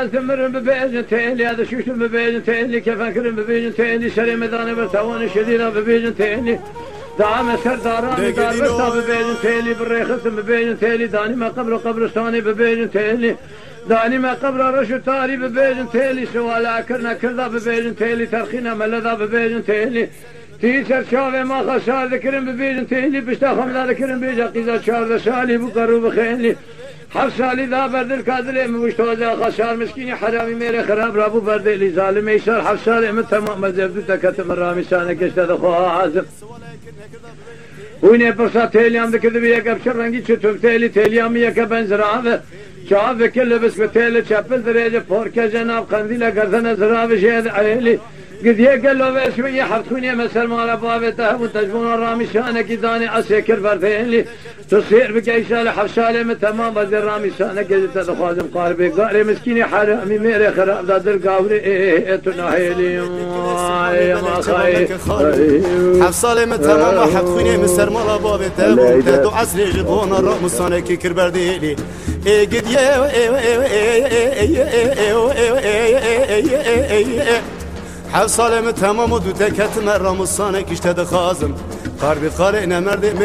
ثمرن ببيجن تيلي هذا شوشن ببيجن تيلي كيف أكرم ببيجن تيلي شري مداني برتوان شدينا ببيجن تيلي دعم سرداراني دار برتا ببيجن تيلي بالريخص ببيجن تيلي داني ما قبرستاني ببيجن تيلي داني ما قبر رشو تاري ببيجن تيلي سوالا كرنا كردا ببيجن تيلي ترخينا ملذا ببيجن تيلي تيسر شافي ما خسار ذكرن ببيجن تيلي بشتا خمدا ذكرن بيجا قيزا شار سالي بقرو بخيلي حفصالي ذا برد الكادلي مشتوزا خسار مسكيني حرامي ميري خراب رابو برد لي ظالم يسار حفصالي من تمام مزبدو تكتم الرامي سانك اشتد خواه عازم ويني برسا تيليام ذكر بيك بشر رنگي چتوب تيليام يك بنزراوه شاف كل بس بتيل چپل درجه پوركه جناب قنديل گردن زراوه شهد عيلي قد يقلو بشوية حرتوني مثل مال بابته وتجبون الرامي شانك داني عسكر بردين تصير بقيسال حفصالي من تمام بدر رامي شانك تدخوازم قاربي قاري مسكيني حرامي ميري خراب دادر قاوري تناهيلي ما خاي حفصالي من تمام حرتوني مثل مال بابته وتدو عسري جبون الرامي شانك كربرديلي قد حفصالي من تمام ودو تكت مرة مصانك اشتد خازم قاربي قارئنا مرد